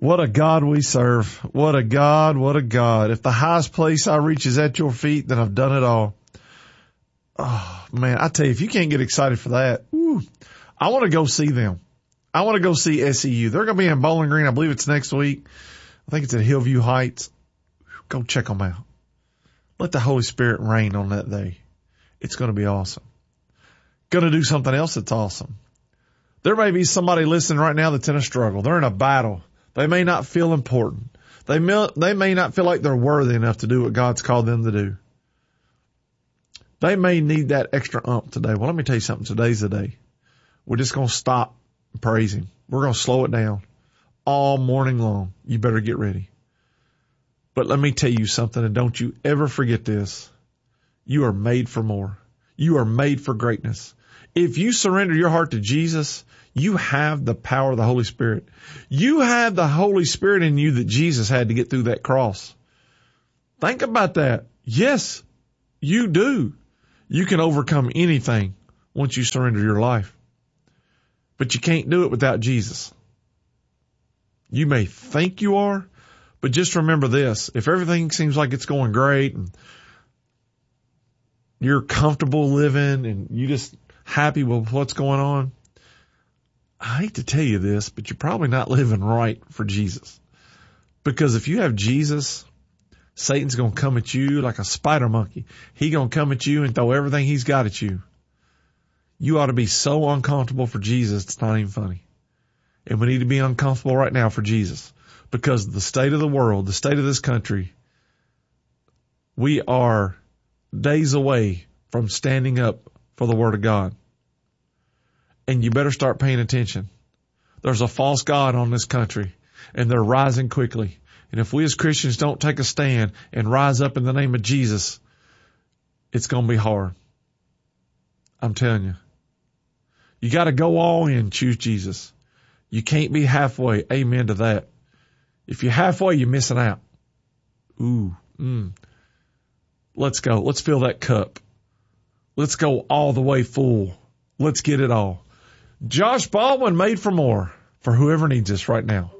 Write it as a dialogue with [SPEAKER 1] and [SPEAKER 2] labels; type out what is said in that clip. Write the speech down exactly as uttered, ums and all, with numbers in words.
[SPEAKER 1] What a God we serve. What a God, what a God. If the highest place I reach is at your feet, then I've done it all. Oh, man, I tell you, if you can't get excited for that, whew, I want to go see them. I want to go see S E U. They're going to be in Bowling Green. I believe it's next week. I think it's at Hillview Heights. Go check them out. Let the Holy Spirit reign on that day. It's going to be awesome. Going to do something else that's awesome. There may be somebody listening right now that's in a struggle. They're in a battle. They may not feel important. They may, they may not feel like they're worthy enough to do what God's called them to do. They may need that extra ump today. Well, let me tell you something. Today's the day. We're just going to stop and praise Him. We're going to slow it down all morning long. You better get ready. But let me tell you something, and don't you ever forget this. You are made for more. You are made for greatness. If you surrender your heart to Jesus, you have the power of the Holy Spirit. You have the Holy Spirit in you that Jesus had to get through that cross. Think about that. Yes, you do. You can overcome anything once you surrender your life. But you can't do it without Jesus. You may think you are, but just remember this. If everything seems like it's going great and you're comfortable living and you just happy with what's going on, I hate to tell you this, but you're probably not living right for Jesus. Because if you have Jesus, Satan's going to come at you like a spider monkey. He's going to come at you and throw everything he's got at you. You ought to be so uncomfortable for Jesus, it's not even funny. And we need to be uncomfortable right now for Jesus. Because of the state of the world, the state of this country, we are days away from standing up for the Word of God. And you better start paying attention. There's a false god on this country, and they're rising quickly. And if we as Christians don't take a stand and rise up in the name of Jesus, it's going to be hard. I'm telling you. You got to go all in, choose Jesus. You can't be halfway. Amen to that. If you're halfway, you're missing out. Ooh, mm. Let's go. Let's fill that cup. Let's go all the way full. Let's get it all. Josh Baldwin, Made for More, for whoever needs us right now.